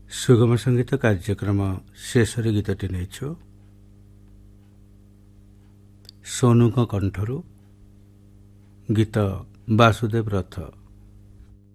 ସୁଗମ ସଙ୍ଗୀତ କାର୍ଯ୍ୟକ୍ରମ ଶେଷରେ ଗୀତଟି ନେଇଛୁ ସୋନୁଙ୍କ କଣ୍ଠରୁ। ଗୀତ ବାସୁଦେବ ରଥ।